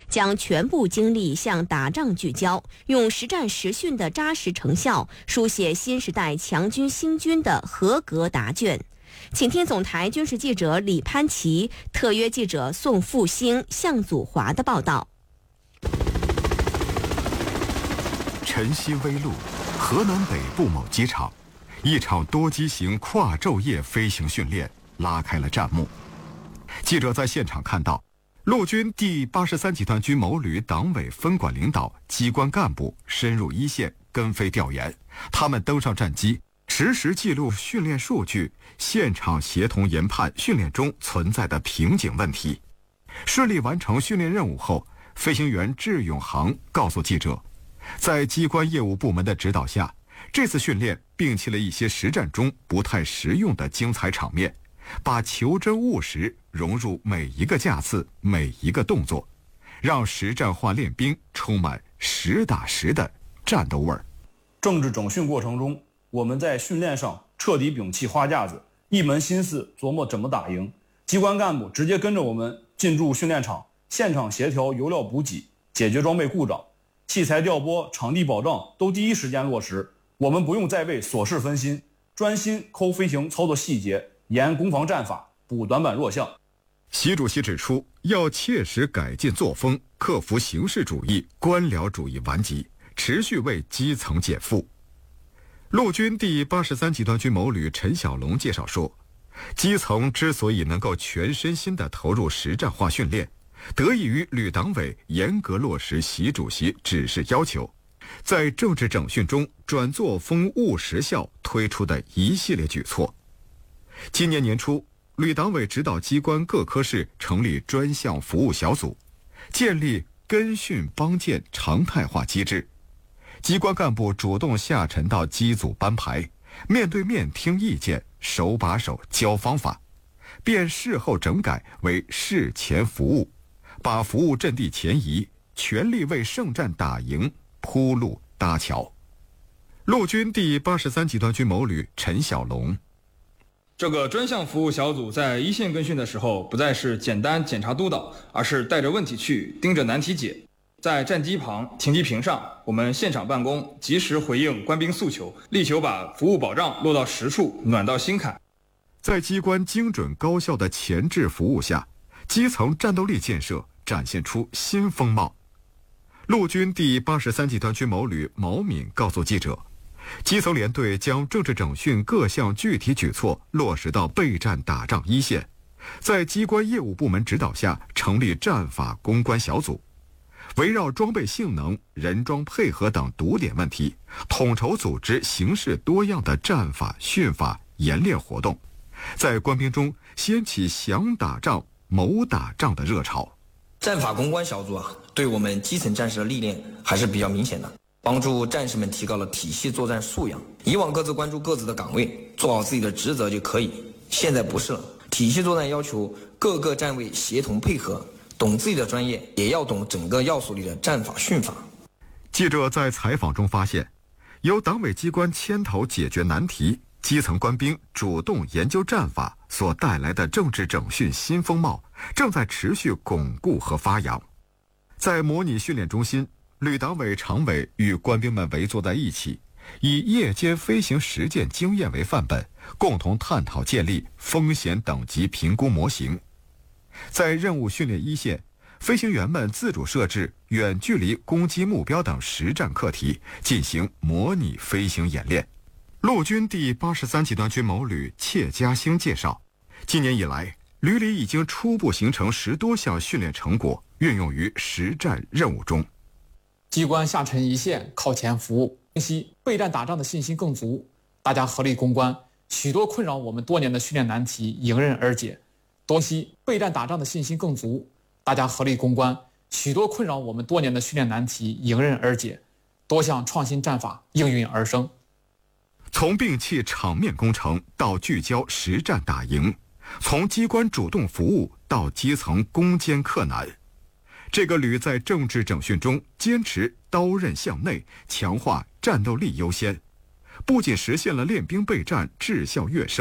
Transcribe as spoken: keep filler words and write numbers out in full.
将全部精力向打仗聚焦，用实战实训的扎实成效，书写新时代强军兴军的合格答卷。请听总台军事记者李潘琪、特约记者宋复兴、向祖华的报道。 晨曦微露，河南北部某机场，一场多机型跨昼夜飞行训练拉开了战幕。记者在现场看到，陆军第八十三集团军某旅党委分管领导、机关干部深入一线跟飞调研，他们登上战机，实时记录训练数据，现场协同研判训练中存在的瓶颈问题。顺利完成训练任务后，飞行员智永航告诉记者，在机关业务部门的指导下，这次训练摒弃了一些实战中不太实用的精彩场面，把求真务实融入每一个架次、每一个动作，让实战化练兵充满实打实的战斗味儿。 政治整训过程中，我们在训练上彻底摒弃花架子，一门心思琢磨怎么打赢。机关干部直接跟着我们进驻训练场，现场协调油料补给，解决装备故障，器材调拨、场地保障都第一时间落实。我们不用再为琐事分心，专心抠飞行操作细节，研攻防战法，补短板弱项。 习主席指出，要切实改进作风，克服形式主义、官僚主义顽疾，持续为基层减负。陆军第八十三集团军某旅陈小龙介绍说，基层之所以能够全身心地投入实战化训练，得益于旅党委严格落实习主席指示要求，在政治整训中转作风务实效推出的一系列举措。今年年初，旅党委指导机关各科室成立专项服务小组，建立跟训帮建常态化机制。机关干部主动下沉到机组班排，面对面听意见，手把手教方法，变事后整改为事前服务，把服务阵地前移，全力为圣战打赢铺路搭桥。陆军第八十三集团军某旅陈小龙， 这个专项服务小组在一线跟训的时候，不再是简单检查督导，而是带着问题去，盯着难题解。在战机旁、停机坪上，我们现场办公，及时回应官兵诉求，力求把服务保障落到实处，暖到心坎。 在机关精准高效的前置服务下，基层战斗力建设展现出新风貌。陆军第八十三集团军某旅毛敏告诉记者，基层连队将政治整训各项具体举措落实到备战打仗一线，在机关业务部门指导下成立战法攻关小组，围绕装备性能、人装配合等堵点问题，统筹组织形式多样的战法、训法、演练活动，在官兵中掀起想打仗、谋打仗的热潮。 战法攻关小组啊，对我们基层战士的历练还是比较明显的，帮助战士们提高了体系作战素养。以往各自关注各自的岗位，做好自己的职责就可以，现在不是了。体系作战要求各个站位协同配合，懂自己的专业，也要懂整个要素里的战法训法。 记者在采访中发现，由党委机关牵头解决难题，基层官兵主动研究战法所带来的政治整训新风貌，正在持续巩固和发扬。在模拟训练中心，旅党委常委与官兵们围坐在一起，以夜间飞行实践经验为范本，共同探讨建立风险等级评估模型。在任务训练一线，飞行员们自主设置远距离攻击目标等实战课题，进行模拟飞行演练。陆军第八十三集团军某旅切家兴介绍，今年以来，旅里已经初步形成十多项训练成果，运用于实战任务中。 机关下沉一线，靠前服务，清晰备战打仗的信心更足，大家合力攻关，许多困扰我们多年的训练难题迎刃而解。多西备战打仗的信心更足，大家合力攻关，许多困扰我们多年的训练难题迎刃而解，多项创新战法应运而生。 从摒弃场面工程到聚焦实战打赢，从机关主动服务到基层攻坚克难，这个旅在政治整训中坚持刀刃向内，强化战斗力优先，不仅实现了练兵备战质效跃升，